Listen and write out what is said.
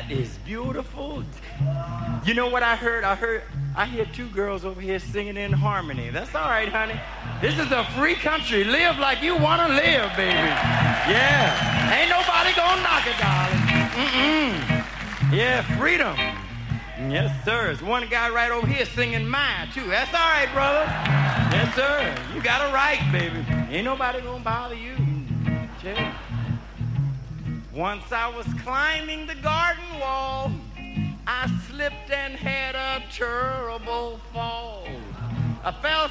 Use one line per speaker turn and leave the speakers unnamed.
That is beautiful. You know what I heard? I hear two girls over here singing in harmony. That's all right, honey. This is a free country. Live like you want to live, baby. Yeah. Ain't nobody gonna knock it, darling. Yeah, freedom. Yes, sir. There's one guy right over here singing mine, too. That's all right, brother. Yes, sir. You got a right, baby. Ain't nobody gonna bother you. Chill. Once I was climbing the garden wall, I slipped and had a terrible fall. I fell